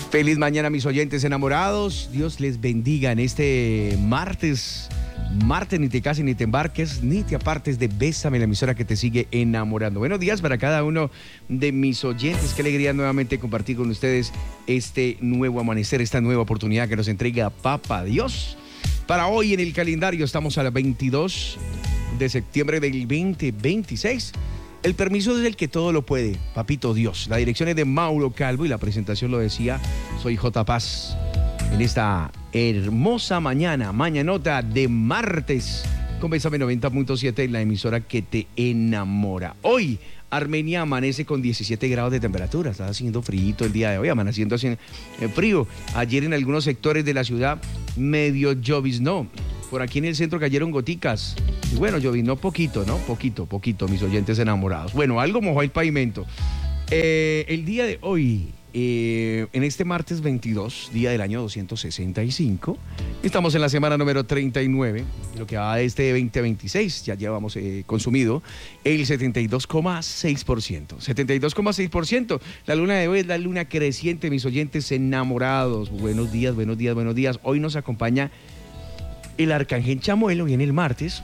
Feliz mañana, mis oyentes enamorados. Dios les bendiga en este martes. Martes, ni te cases, ni te embarques, ni te apartes de Bésame, la emisora que te sigue enamorando. Buenos días para cada uno de mis oyentes. Qué alegría nuevamente compartir con ustedes este nuevo amanecer, esta nueva oportunidad que nos entrega Papá Dios. Para hoy en el calendario estamos a la 22 de septiembre del 2026. El permiso es el que todo lo puede, Papito Dios. La dirección es de Mauro Calvo y la presentación lo decía, soy J. Paz. En esta hermosa mañanota de martes, con Bésame 90.7 en la emisora que te enamora. Hoy, Armenia amanece con 17 grados de temperatura. Está haciendo frío el día de hoy, amaneciendo así frío. Ayer en algunos sectores de la ciudad medio lloviznó. Por aquí en el centro cayeron goticas. Y bueno, lloviznó poquito, ¿no? Poquito, mis oyentes enamorados. Bueno, algo mojó el pavimento. El día de hoy, en este martes 22, día del año 265, estamos en la semana número 39, lo que va de este 2026, ya llevamos consumido el 72,6%. 72,6%. La luna de hoy es la luna creciente, mis oyentes enamorados. Buenos días. Hoy nos acompaña el arcángel Chamuel, viene el martes.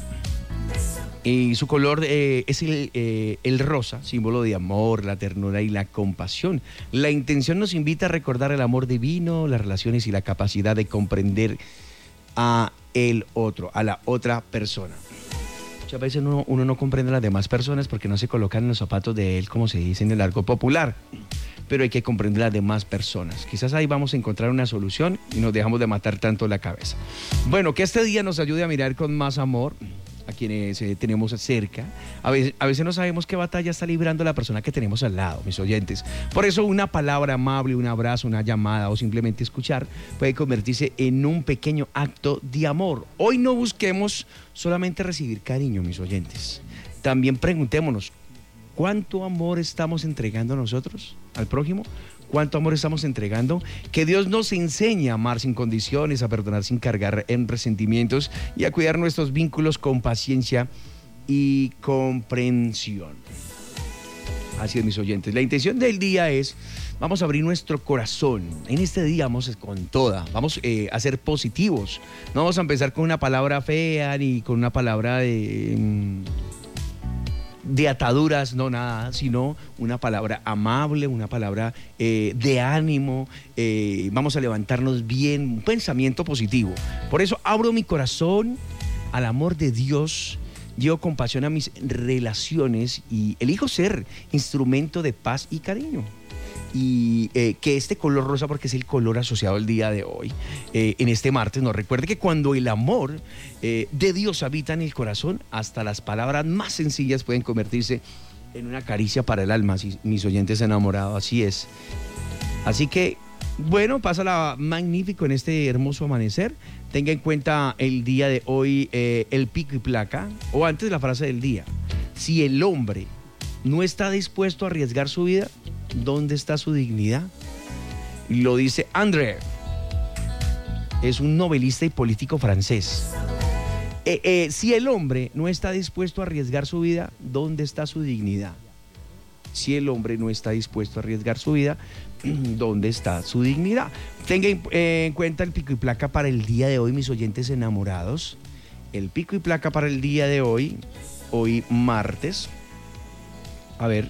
Y su color es el rosa, símbolo de amor, la ternura y la compasión. La intención nos invita a recordar el amor divino, las relaciones y la capacidad de comprender a el otro, a la otra persona. Muchas veces uno no comprende a las demás personas porque no se colocan en los zapatos de él, como se dice en el argot popular. Pero hay que comprender a las demás personas. Quizás ahí vamos a encontrar una solución y nos dejamos de matar tanto la cabeza. Bueno, que este día nos ayude a mirar con más amor a quienes tenemos cerca. A veces no sabemos qué batalla está librando la persona que tenemos al lado, mis oyentes. Por eso una palabra amable, un abrazo, una llamada o simplemente escuchar puede convertirse en un pequeño acto de amor. Hoy no busquemos solamente recibir cariño, mis oyentes. También preguntémonos, ¿cuánto amor estamos entregando nosotros al prójimo? ¿Cuánto amor estamos entregando? Que Dios nos enseñe a amar sin condiciones, a perdonar sin cargar en resentimientos y a cuidar nuestros vínculos con paciencia y comprensión. Así es, mis oyentes. La intención del día es, vamos a abrir nuestro corazón. En este día vamos con toda, vamos a ser positivos. No vamos a empezar con una palabra fea ni con una palabra de ataduras, no nada, sino una palabra amable, una palabra de ánimo. Vamos a levantarnos bien, un pensamiento positivo. Por eso abro mi corazón al amor de Dios, llevo compasión a mis relaciones y elijo ser instrumento de paz y cariño. Y que este color rosa, porque es el color asociado al día de hoy, en este martes, nos recuerde que cuando el amor de Dios habita en el corazón, hasta las palabras más sencillas pueden convertirse en una caricia para el alma, mis oyentes enamorados, así es. Así que, bueno, pásala magnífico en este hermoso amanecer. Tenga en cuenta el día de hoy, el pico y placa, o antes la frase del día: si el hombre no está dispuesto a arriesgar su vida, ¿dónde está su dignidad? Lo dice André, es un novelista y político francés. Si el hombre no está dispuesto a arriesgar su vida, ¿dónde está su dignidad? Si el hombre no está dispuesto a arriesgar su vida, ¿dónde está su dignidad? Tenga en cuenta el pico y placa para el día de hoy, mis oyentes enamorados. El pico y placa para el día de hoy martes. A ver,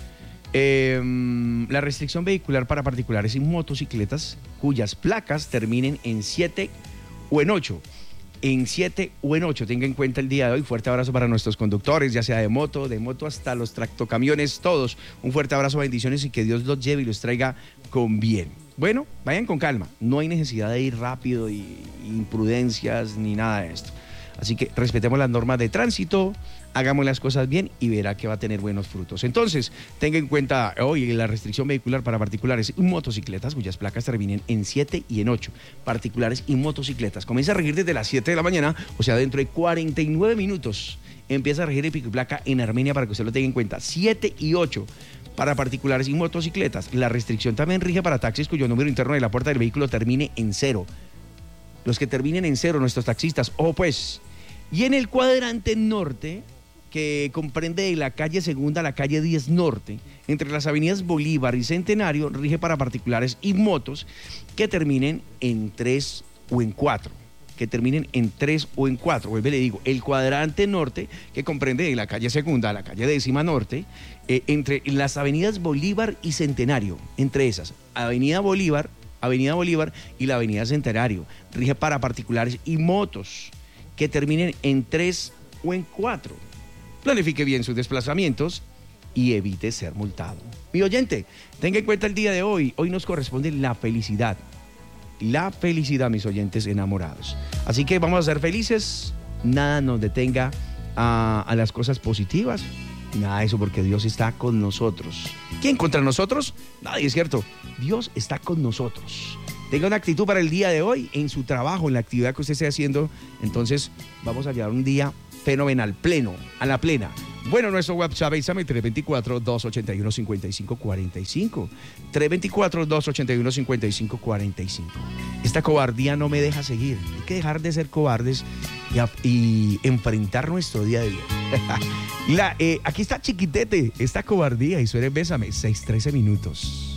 la restricción vehicular para particulares y motocicletas cuyas placas terminen en 7 o en 8. En 7 o en 8, tenga en cuenta el día de hoy. Fuerte abrazo para nuestros conductores, ya sea de moto hasta los tractocamiones, todos. Un fuerte abrazo, bendiciones y que Dios los lleve y los traiga con bien. Bueno, vayan con calma, no hay necesidad de ir rápido y imprudencias ni nada de esto. Así que respetemos las normas de tránsito, hagamos las cosas bien y verá que va a tener buenos frutos. Entonces, tenga en cuenta hoy la restricción vehicular para particulares y motocicletas cuyas placas terminen en 7 y en 8. Particulares y motocicletas. Comienza a regir desde las 7 de la mañana, o sea, dentro de 49 minutos. Empieza a regir el pico y placa en Armenia para que usted lo tenga en cuenta. 7 y 8. Para particulares y motocicletas. La restricción también rige para taxis cuyo número interno de la puerta del vehículo termine en 0. Los que terminen en 0, nuestros taxistas, ojo pues. Y en el cuadrante norte, que comprende de la calle Segunda a la calle 10 Norte, entre las avenidas Bolívar y Centenario, rige para particulares y motos que terminen en 3 o en 4. Que terminen en 3 o en 4. Vuelve, le digo, el cuadrante norte, que comprende de la calle Segunda a la calle 10 Norte, entre las avenidas Bolívar y Centenario, entre esas, Avenida Bolívar y la Avenida Centenario, rige para particulares y motos que terminen en 3 o en 4. Planifique bien sus desplazamientos y evite ser multado. Mi oyente, tenga en cuenta el día de hoy. Hoy nos corresponde la felicidad. La felicidad, mis oyentes enamorados. Así que vamos a ser felices. Nada nos detenga a las cosas positivas. Nada de eso, porque Dios está con nosotros. ¿Quién contra nosotros? Nadie, es cierto. Dios está con nosotros. Tenga una actitud para el día de hoy, en su trabajo, en la actividad que usted esté haciendo. Entonces, vamos a llevar un día fenomenal, pleno, a la plena. Bueno, nuestro WhatsApp, Bésame, 324-281-5545. 324-281-5545. Esta cobardía no me deja seguir. Hay que dejar de ser cobardes y enfrentar nuestro día a día. Aquí está Chiquitete, esta cobardía, y suena Bésame, 6:13 minutos.